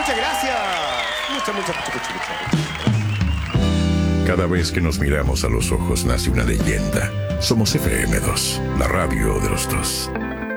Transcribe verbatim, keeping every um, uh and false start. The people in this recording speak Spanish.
Muchas gracias. Muchas, muchas, muchas, muchas. Cada vez que nos miramos a los ojos nace una leyenda. Somos F M dos, la radio de los dos.